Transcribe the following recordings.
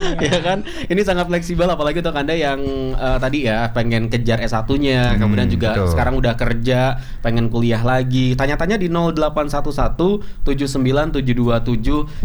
Ya kan? Ini sangat fleksibel apalagi untuk Anda yang tadi ya pengen kejar S1-nya, kemudian juga betul. sekarang udah kerja, pengen kuliah lagi. Tanya-tanya di 0811 79 727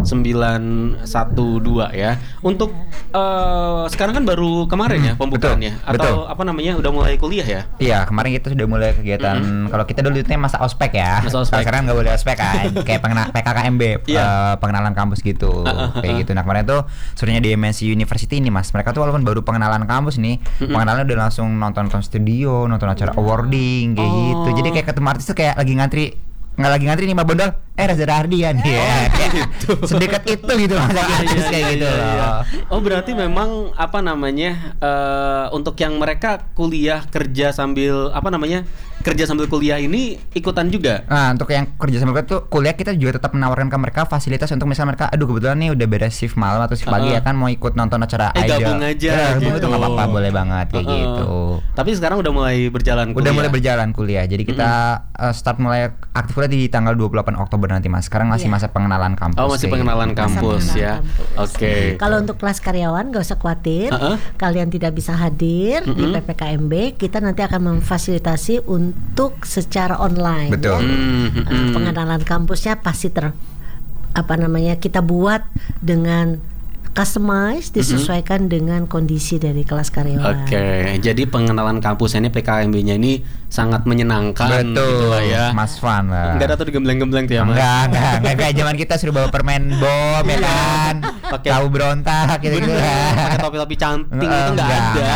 912 ya. Untuk sekarang kan baru kemarin ya pembukaannya atau apa namanya udah mulai kuliah ya? Iya, kemarin kita sudah mulai kegiatan. Kalau kita dulu itu masa ospek ya. Masa ospek. Sekarang nggak boleh ospek kan. Kayak PKKMB, pengenalan kampus gitu. Kayak gitu. Nah kemarin tuh sebenarnya di MNC University ini Mas, mereka tuh walaupun baru pengenalan kampus nih, pengenalan udah langsung nonton studio, nonton acara awarding kayak gitu. Jadi kayak ketemu artis tuh kayak lagi ngantri nih Mbak Bondol, Reza Rahardian ya. Gitu. Sedekat itu gitu Mas, artis kayak gitu loh. Oh berarti memang apa namanya untuk yang mereka kuliah kerja sambil kuliah ini ikutan juga. Nah untuk yang kerja sama mereka tuh kuliah, kita juga tetap menawarkan ke mereka fasilitas untuk misalnya mereka, aduh kebetulan nih udah beres shift malam atau shift pagi ya kan, mau ikut nonton acara idol. Gabung aja gitu. gitu. Itu nggak apa-apa, boleh banget kayak gitu. Tapi sekarang udah mulai berjalan kuliah. Udah mulai berjalan kuliah. Jadi kita start mulai aktif kuliah di tanggal 28 Oktober nanti Mas. Sekarang masih masa pengenalan kampus. Oh masih pengenalan kampus ya. Oke. Kalau untuk kelas karyawan gak usah khawatir. Kalian tidak bisa hadir di PPKMB, kita nanti akan memfasilitasi untuk secara online. Betul. Ya. Pengenalan kampusnya pasti kita buat dengan customize, disesuaikan dengan kondisi dari kelas karyawan. Oke, jadi pengenalan kampus ini PKMB-nya ini sangat menyenangkan. Betul, gitu lah ya. Mas Fan lah. Enggak ada tuh digembleng-gembleng tuh ya Mas? Enggak kayak zaman kita suruh bawa permen bom ya kan. Tahu berontak gitu kan. Pakai topi-topi cantik itu enggak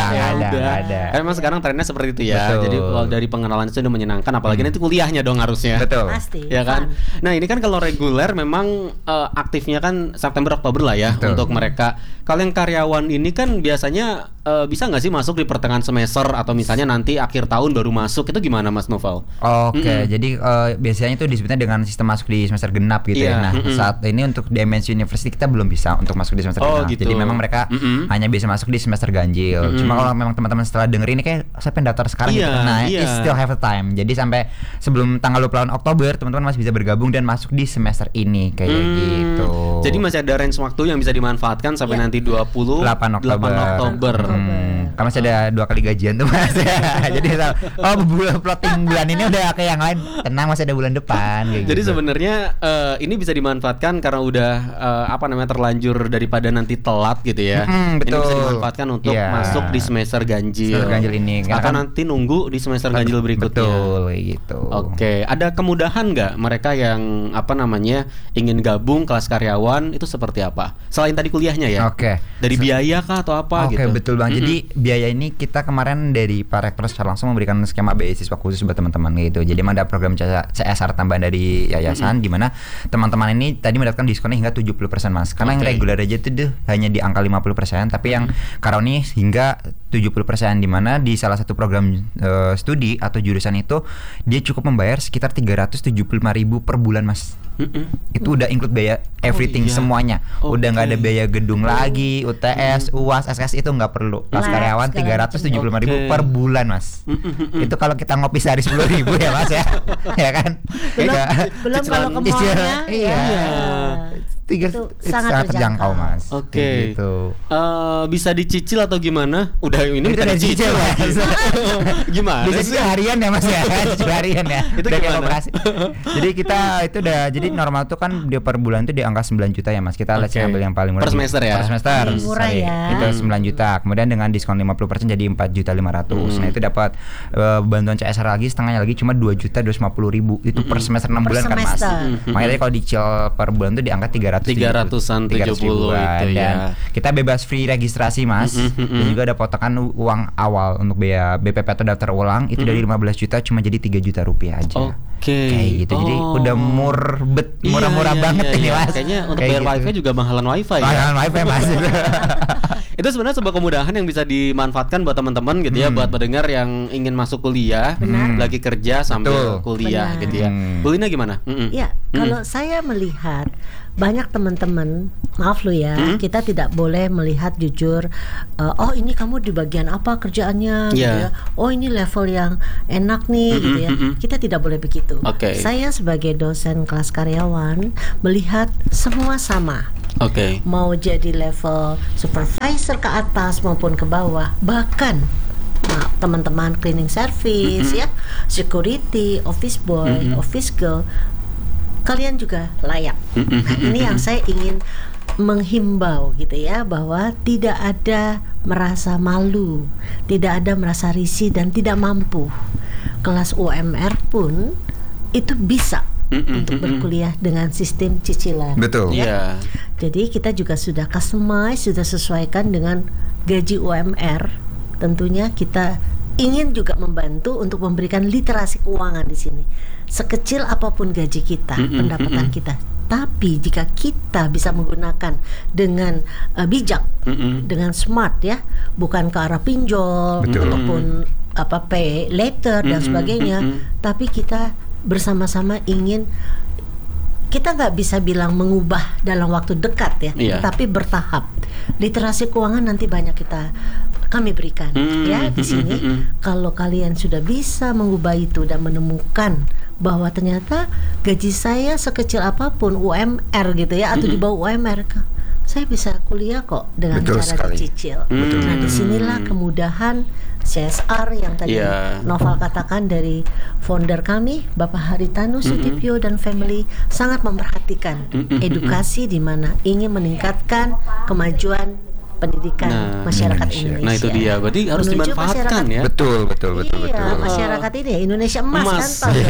ada. Karena memang sekarang trennya seperti itu ya. Betul. Jadi kalau dari pengenalan itu udah menyenangkan, apalagi nanti kuliahnya dong harusnya. Betul. Pasti. Ya kan? Nah, ini kan kalau reguler memang aktifnya kan September Oktober lah ya. Betul. Untuk mereka. Kalau yang karyawan ini kan biasanya bisa nggak sih masuk di pertengahan semester atau misalnya nanti akhir tahun baru masuk, itu gimana Mas Noval? Oke, jadi biasanya itu disebutnya dengan sistem masuk di semester genap gitu ya. Nah, saat ini untuk di MNC University kita belum bisa untuk masuk di semester genap. Gitu. Jadi memang mereka hanya bisa masuk di semester ganjil. Cuma kalau memang teman-teman setelah denger ini kayak saya pengen daftar sekarang gitu. Nah, it still have a time. Jadi sampai sebelum tanggal 28 Oktober teman-teman masih bisa bergabung dan masuk di semester ini kayak gitu. Jadi masih ada range waktu yang bisa dimanfaatkan sampai nanti 28 Oktober. Kan masih ada 2 kali gajian tuh Mas. Jadi plotting bulan ini udah kayak yang lain, tenang masih ada bulan depan kayak Jadi gitu. sebenarnya ini bisa dimanfaatkan karena udah terlanjur daripada nanti telat gitu ya. Ini Betul. bisa dimanfaatkan untuk masuk di semester ganjil. Semester ganjil ini atau nanti nunggu di semester ganjil berikutnya. Betul kayak gitu. Oke, ada kemudahan nggak mereka yang ingin gabung kelas karyawan itu seperti apa? Selain tadi kuliahnya ya? Oke. Dari biaya kah atau apa gitu? Oke, betul Bang. Jadi biaya ini kita kemarin dari Pak Rektor secara langsung memberikan skema beasiswa khusus buat teman-teman gitu. Jadi ada program CSR tambahan dari yayasan di mana teman-teman ini tadi mendapatkan diskonnya hingga 70% Mas. Karena yang reguler aja itu hanya di angka 50%, tapi yang karyawan ini hingga 70%, di mana di salah satu program studi atau jurusan itu dia cukup membayar sekitar 375.000 per bulan Mas. Itu udah include biaya everything semuanya. Udah nggak ada biaya gedung lagi, UTS, UAS, SKS itu nggak perlu. Kelas karyawan 375.000 per bulan Mas. Itu kalau kita ngopi sehari 10.000 ya Mas ya. Ya kan? Belum kalau ke mallnya. Iya. Itu sangat terjangkau Mas. Oke. Gitu. Bisa dicicil atau gimana? Udah ini Itu udah dicicil Mas. Gimana? Bisa cicil harian ya Mas ya. Cicil harian ya. Itu udah kayak gimana? operasi. Jadi kita itu udah, jadi normal tuh kan dia per bulan tuh di angka 9 juta ya Mas. Kita ambil yang paling murah. Per semester ya? Per semester. Murah ya. Itu 9 juta. Kemudian dengan diskon 50% jadi 4.500.000. Nah itu dapat bantuan CSR lagi, setengahnya lagi cuma 2.250.000. Itu per semester 6 bulan kan Mas. Makanya kalau dicicil per bulan tuh di angka 370 itu dan ya. kita bebas free registrasi Mas. Dan juga ada potongan uang awal untuk biaya BPP atau daftar ulang itu dari 15 juta cuma jadi 3 juta rupiah aja. Kayak gitu. Jadi udah murah-murah banget ini Mas. Kayaknya untuk bayar gitu. wifi juga mahalan wifi ya. Mahalan wifi Mas. Itu sebenarnya sebuah kemudahan yang bisa dimanfaatkan buat teman-teman gitu ya, buat pendengar yang ingin masuk kuliah, lagi kerja sambil kuliah gitu ya. Bu Lina gimana? Ya, Kalau saya melihat banyak teman-teman, maaf lo ya, kita tidak boleh melihat jujur. Oh ini kamu di bagian apa kerjaannya, gitu ya. Oh ini level yang enak nih, gitu ya. Kita tidak boleh begitu. Saya sebagai dosen kelas karyawan melihat semua sama. Mau jadi level supervisor ke atas maupun ke bawah, bahkan teman-teman cleaning service, ya, security, office boy, office girl, kalian juga layak. Nah, ini yang saya ingin menghimbau gitu ya, bahwa tidak ada merasa malu, tidak ada merasa risih dan tidak mampu. Kelas UMR pun itu bisa untuk berkuliah dengan sistem cicilan. Betul. Ya? Jadi kita juga sudah customize, sudah sesuaikan dengan gaji UMR. Tentunya kita ingin juga membantu untuk memberikan literasi keuangan di sini. Sekecil apapun gaji kita, pendapatan kita, tapi jika kita bisa menggunakan dengan bijak, dengan smart ya, bukan ke arah pinjol ataupun pay later dan sebagainya, tapi kita bersama-sama ingin, kita nggak bisa bilang mengubah dalam waktu dekat ya, tapi bertahap. Literasi keuangan nanti banyak kami berikan ya di sini. Kalau kalian sudah bisa mengubah itu dan menemukan bahwa ternyata gaji saya sekecil apapun UMR gitu ya, atau di bawah UMR, saya bisa kuliah kok dengan cara dicicil. Nah disinilah kemudahan CSR yang tadi Noval katakan dari founder kami Bapak Haritanu Sutipyo dan family sangat memperhatikan edukasi di mana ingin meningkatkan kemajuan pendidikan masyarakat Indonesia. Nah itu dia, berarti harus dimanfaatkan ya. Betul. Masyarakat ini ya, Indonesia emas. Kan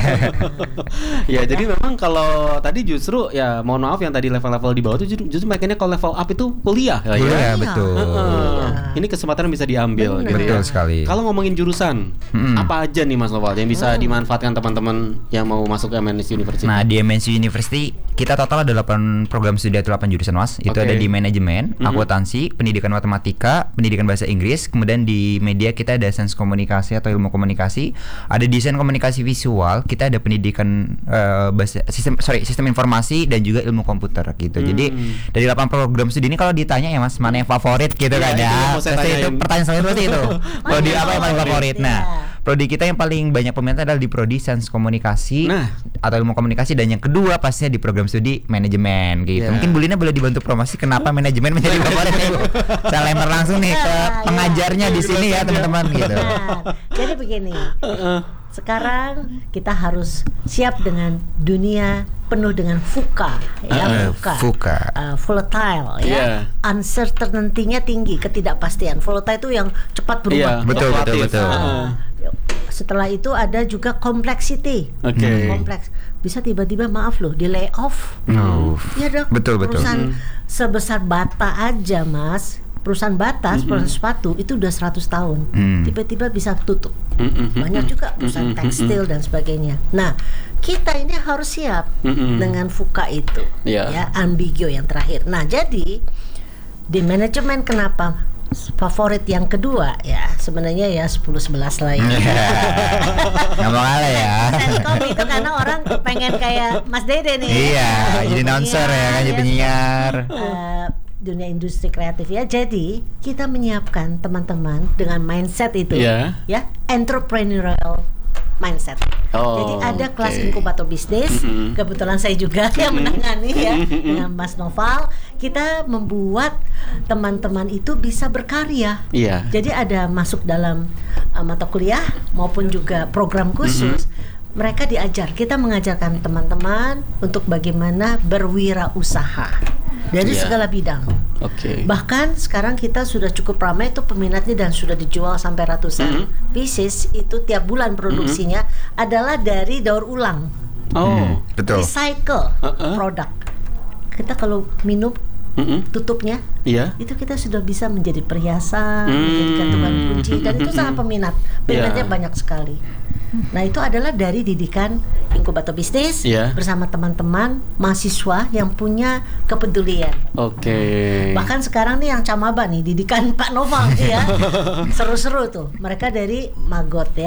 ya jadi memang kalau tadi justru ya mohon maaf yang tadi level-level di bawah itu justru makanya kalau level up itu kuliah ya. Iya, betul. Ini kesempatan bisa diambil gitu betul ya. sekali. Kalau ngomongin jurusan, apa aja nih Mas Noval yang bisa dimanfaatkan teman-teman yang mau masuk ke MNC University? Nah, di MNC University kita total ada 8 program studi atau 8 jurusan Mas. Itu ada di manajemen, akuntansi, pendidikan matematika, pendidikan bahasa Inggris, kemudian di media kita ada sains komunikasi atau ilmu komunikasi, ada desain komunikasi visual, kita ada pendidikan sistem informasi dan juga ilmu komputer gitu. Jadi dari 8 program studi ini kalau ditanya ya Mas, mana yang favorit gitu kan ya. Itu pertanyaan saya seperti itu. Prodi apa yang paling favorit? Nah, prodi kita yang paling banyak peminat adalah di prodi sains komunikasi atau ilmu komunikasi, dan yang kedua pastinya di program studi manajemen gitu. Mungkin Bu Lina boleh dibantu promosi kenapa manajemen menjadi favorit nih Bu. Saya lempar langsung nih ke pengajarnya di sini ya teman-teman gitu. Jadi begini, sekarang kita harus siap dengan dunia penuh dengan VUCA ya, volatile ya, uncertainty-nya tinggi, ketidakpastian. Volatile itu yang cepat berubah. Betul. Setelah itu ada juga complexity. Kompleks. Bisa tiba-tiba maaf loh di layoff. Ya dok. Betul. Perusahaan sebesar Bata aja Mas, perusahaan Bata, perusahaan sepatu itu udah 100 tahun. Tiba-tiba bisa tutup. Banyak juga perusahaan tekstil dan sebagainya. Nah, kita ini harus siap dengan VUCA itu. Ya, ambiguo yang terakhir. Nah, jadi di manajemen kenapa favorit yang kedua ya sebenarnya ya 10-11 lah ya. Nggak mau kalah ya. Kopi itu karena orang pengen kayak Mas Dede nih. Iya, jadi announcer ya kan, jadi penyiar. Dunia industri kreatif ya. Jadi kita menyiapkan teman-teman dengan mindset itu ya, entrepreneurial mindset. Jadi ada kelas inkubator bisnis. Kebetulan saya juga yang menangani ya dengan Mas Noval. Kita membuat teman-teman itu bisa berkarya. Jadi ada masuk dalam mata kuliah maupun juga program khusus. Mereka diajar, kita mengajarkan teman-teman untuk bagaimana berwirausaha dari segala bidang. Bahkan sekarang kita sudah cukup ramai itu peminatnya dan sudah dijual sampai ratusan pieces. Itu tiap bulan produksinya adalah dari daur ulang. Betul. Recycle produk. Kita kalau minum tutupnya, itu kita sudah bisa menjadi perhiasan, menjadi gantungan kunci, dan itu sangat peminatnya banyak sekali. Nah itu adalah dari didikan inkubator bisnis bersama teman-teman mahasiswa yang punya kepedulian. Bahkan sekarang nih yang Camaba nih didikan Pak Noval ya, seru-seru tuh. Mereka dari Magot ya.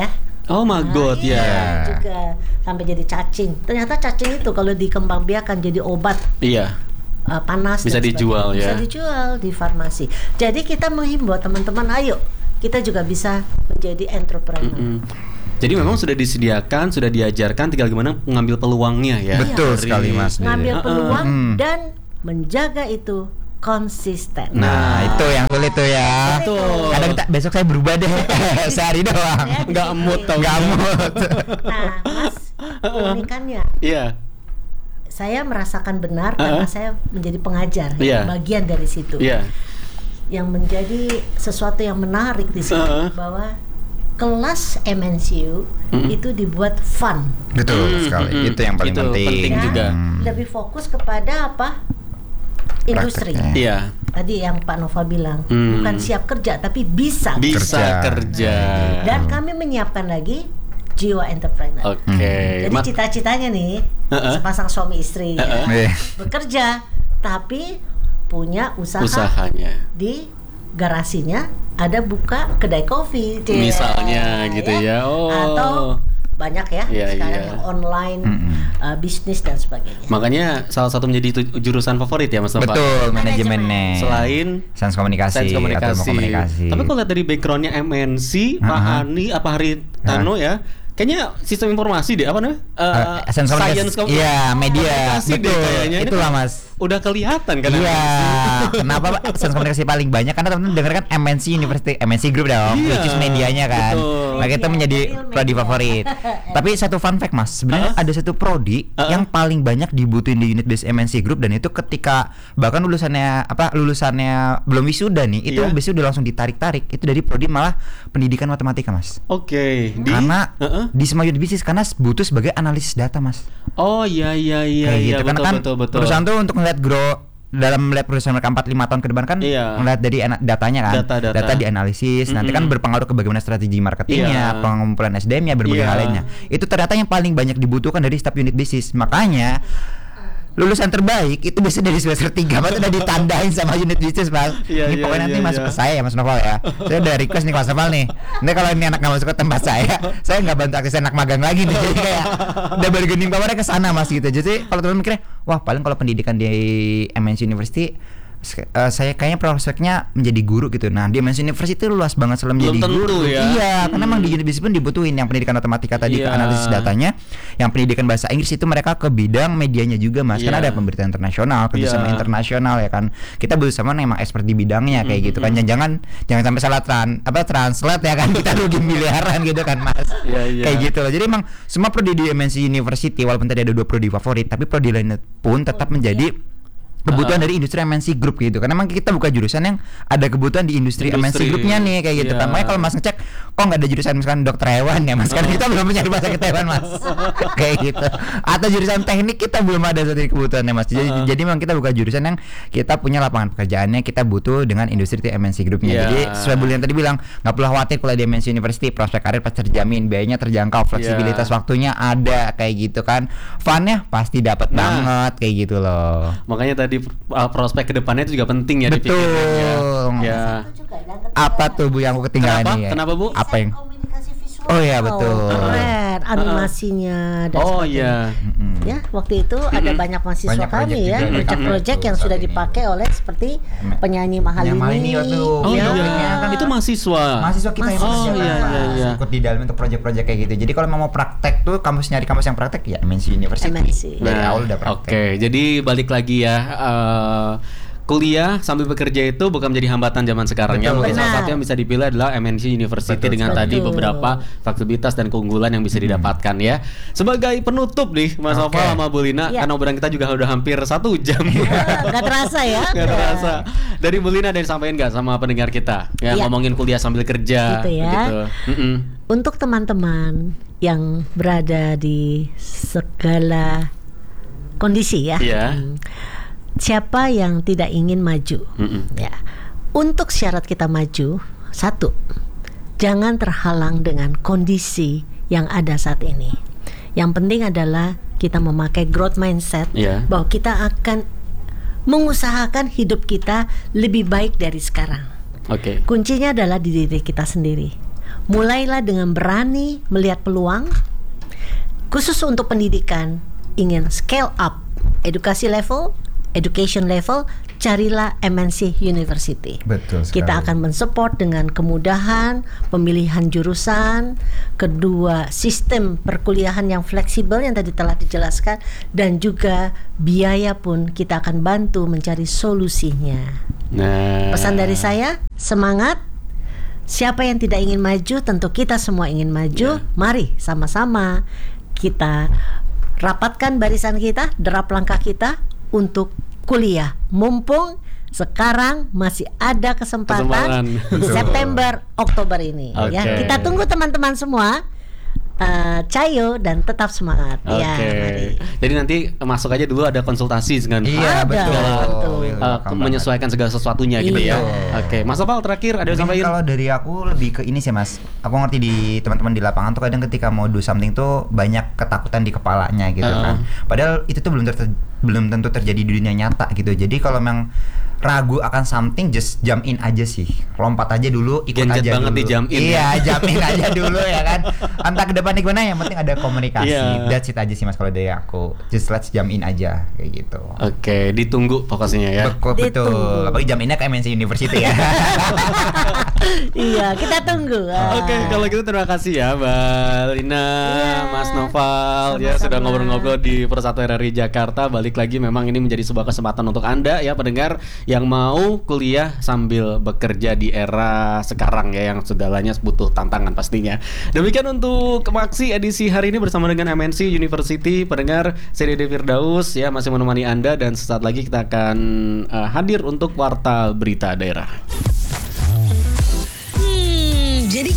Oh my god, iya, ya. juga sampai jadi cacing. Ternyata cacing itu kalau dikembangbiakan jadi obat Iya. panas Bisa dan dijual, sebagainya. ya. Bisa dijual di farmasi. Jadi kita menghimbau teman-teman, ayo kita juga bisa menjadi entrepreneur. Jadi memang sudah disediakan, sudah diajarkan, tinggal gimana mengambil peluangnya ya. Betul sekali, Mas. Ngambil peluang Hmm. dan menjaga itu konsisten. Nah, itu yang sulit tuh ya. Betul. Kadang besok saya berubah deh. Sehari doang. Ya, di Nggak sini. mood tau. Nggak mood. Nah, Mas, keunikannya Iya. saya merasakan benar karena saya menjadi pengajar, Iya. bagian dari situ. Iya. Yang menjadi sesuatu yang menarik di sini bahwa kelas MNCU itu dibuat fun. Betul sekali. Itu yang paling Itu penting. penting Ya, juga. lebih fokus kepada apa? Industri. Prakteknya. Iya. Tadi yang Pak Nova bilang, Hmm. bukan siap kerja tapi bisa. Bisa kerja. Dan kami menyiapkan lagi jiwa entrepreneur. Oke. Jadi cita-citanya nih, sepasang suami istri Eh, bekerja tapi punya usaha Usahanya. di garasinya, ada buka kedai kopi, Misalnya gitu ya. Oh. Atau banyak ya Iya, sekarang iya. yang online bisnis dan sebagainya. Makanya salah satu menjadi jurusan favorit ya Mas Nova. betul manajemennya. Selain Sains komunikasi, sains atau ilmu komunikasi. komunikasi. Tapi kalau lihat dari backgroundnya MNC, Pak Hani, apa Haritano ya, kayaknya sistem informasi deh, apa namanya? Sains komunikasi. Science Iya, media. komunikasi deh Betul. kayaknya. Ini Itulah, kan Mas. Udah kelihatan kan? Iya, kenapa Pak sains komunikasi paling banyak? Karena teman-teman dengar kan MNC University, MNC Group dong, Iya, which is medianya kan. betul. Maka itu Media, menjadi real prodi media. favorit. Tapi satu fun fact Mas, sebenarnya ada satu prodi yang paling banyak dibutuhin di unit base MNC Group, dan itu ketika bahkan lulusannya belum wisuda nih, itu Iya. biasanya udah langsung ditarik-tarik. Itu dari prodi malah pendidikan matematika Mas. Oke. Karena di semua unit bisnis karena butuh sebagai analisis data Mas. Oh iya iya iya Kayak iya gitu. Karena kan betul. perusahaan tuh untuk ngeliat grow dalam melihat perusahaan mereka 4-5 tahun ke depan kan Iya. ngeliat dari datanya kan, Data. data dianalisis, nanti kan berpengaruh ke bagaimana strategi marketingnya, Iya. pengumpulan SDM-nya, berbagai Iya. hal lainnya. Itu ternyata yang paling banyak dibutuhkan dari setiap unit bisnis. Makanya lulusan terbaik itu biasanya dari semester 3 Mas udah ditandain sama unit bisnis Mas. Iya, Ini iya, pokoknya nanti iya, masuk iya. ke saya ya Mas Noval ya. Saya udah request nih ke Mas Noval nih. Nanti kalau ini anak nggak masuk ke tempat saya nggak bantu akses anak magang lagi nih. Jadi kayak udah bargaining powernya ke sana Mas gitu. Jadi kalau teman mikirnya, wah paling kalau pendidikan di MNC University saya kayaknya prospeknya menjadi guru gitu. Nah di MNC University itu luas banget selalu menjadi Belum tentu guru. ya. Iya, karena memang di unit bisnis pun dibutuhin yang pendidikan matematika tadi ke Iya. analisis datanya, yang pendidikan bahasa Inggris itu mereka ke bidang medianya juga Mas. Karena Iya. ada pemberitaan internasional, kerjasama Iya. internasional ya kan. Kita berusaha sama emang expert di bidangnya kayak gitu kan. Jangan sampai salah translate ya kan, kita rugi miliaran gitu kan Mas. Iya, iya. Kayak gitu loh. Jadi emang semua prodi di MNC University walaupun tadi ada 2 prodi favorit, tapi prodi lainnya pun tetap menjadi kebutuhan dari industri MNC Group gitu. Karena memang kita buka jurusan yang ada kebutuhan di industri MNC Groupnya nih kayak gitu Iya. kan. Makanya kalau Mas ngecek kok nggak ada jurusan misalkan dokter hewan ya Mas, karena kita belum punya rumah sakit hewan Mas. Kayak gitu. Atau jurusan teknik kita belum ada satu kebutuhannya Mas. Jadi memang kita buka jurusan yang kita punya lapangan pekerjaannya, kita butuh dengan industri MNC Groupnya. Iya. Jadi sesuai Bu yang tadi bilang, nggak perlu khawatir kalau di MNC University prospek karir pasti terjamin, biayanya terjangkau, fleksibilitas waktunya ada kayak gitu kan. Funnya pasti dapat banget kayak gitu loh. Makanya tadi prospek kedepannya itu juga penting ya Betul. dipikirkan ya. Itu juga yang ketiga. Apa tuh Bu yang aku ketinggalan Kenapa? nih ya? Kenapa, Bu? Apa yang Komunikasi visual. Oh iya, betul. Keren animasinya dan Oh sebagainya. iya. Ya, waktu itu ada banyak mahasiswa Banyak kami project ya, juga. project-project yang Betul, sudah saat ini. dipakai oleh seperti penyanyi Mahalini. Yang Mahalini waktu Oh Iya, iya. iya. Itu mahasiswa. mahasiswa kita yang Oh, bekerja iya, kan, iya, iya. ikut di dalam untuk proyek-proyek kayak gitu. Jadi kalau mau praktek tuh nyari kampus yang praktek ya MNC University. MNC. Dari awal udah praktek. Oke, jadi balik lagi ya. Kuliah sambil bekerja itu bukan menjadi hambatan zaman sekarang ya. Betul. Mungkin salah Benar. satu yang bisa dipilih adalah MNC University Betul. dengan tadi Betul. beberapa fleksibilitas dan keunggulan yang bisa didapatkan ya. Sebagai penutup nih Mas Oke. Nova sama Bu Lina, Iya. karena obrolan kita juga udah hampir 1 jam. Gak terasa ya. Gak terasa. Dari Bu Lina ada yang disampaikan nggak sama pendengar kita? Ya Iya. ngomongin kuliah sambil kerja. Gitu ya. begitu. Mm-mm. Untuk teman-teman yang berada di segala kondisi ya. Iya. Siapa yang tidak ingin maju? Mm-mm. Ya. Untuk syarat kita maju, 1, jangan terhalang dengan kondisi yang ada saat ini. Yang penting adalah kita memakai growth mindset Iya. bahwa kita akan mengusahakan hidup kita lebih baik dari sekarang. Oke. Kuncinya adalah di diri kita sendiri. mulailah dengan berani melihat peluang. Khusus untuk pendidikan, ingin scale up education level, carilah MNC University. Betul sekali. Kita akan mensupport dengan kemudahan pemilihan jurusan, kedua sistem perkuliahan yang fleksibel yang tadi telah dijelaskan, dan juga biaya pun kita akan bantu mencari solusinya. Nah, Pesan dari saya, semangat. Siapa yang tidak ingin maju, tentu kita semua ingin maju. Mari sama-sama kita rapatkan barisan kita, derap langkah kita untuk kuliah. Mumpung sekarang masih ada kesempatan di September, Oktober ini. Ya, kita tunggu teman-teman semua. Cayo dan tetap semangat. Ya, mari. Jadi nanti masuk aja dulu, ada konsultasi dengan Iya, betul. menyesuaikan segala sesuatunya gitu ya. Oke, Mas Opal terakhir ada yang sampaikan? Kalau dari aku lebih ke ini sih Mas. Aku ngerti di teman-teman di lapangan tuh kadang ketika mau do something tuh banyak ketakutan di kepalanya gitu kan. Padahal itu tuh belum tentu terjadi di dunia nyata gitu. Jadi kalau memang ragu akan something, just jump in aja sih. Lompat aja dulu, ikut Genjet aja banget dulu. di jump in. Iya, jump in aja dulu ya kan. Entah ke depan gimana, yang penting ada komunikasi. That's it aja sih Mas kalau dari aku. Just let's jump in aja kayak gitu. Oke, ditunggu pokoknya ya. Betul. Apalagi jump innya ke MNC University ya. Iya, kita tunggu. Oke, kalau gitu terima kasih ya Mbak Lina, Mas Noval ya sudah ngobrol-ngobrol di Persatu RRI Jakarta. Balik lagi, memang ini menjadi sebuah kesempatan untuk Anda ya pendengar yang mau kuliah sambil bekerja di era sekarang ya, yang segalanya butuh tantangan pastinya. Demikian untuk Maksi edisi hari ini bersama dengan MNC University. Pendengar, saya Dede Firdaus ya masih menemani Anda, dan sesaat lagi kita akan hadir untuk Warta Berita Daerah.